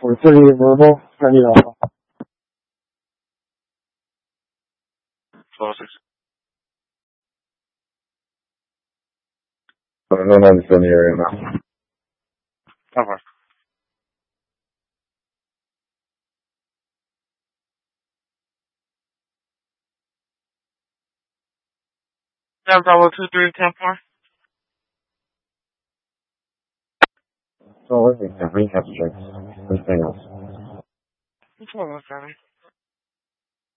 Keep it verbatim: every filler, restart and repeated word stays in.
We're thirty verbal, ready alpha. Four six. I don't understand the area now. Cover. Seven Bravo two three ten four. So, listen, rehab checks. Anything else? Which one was that?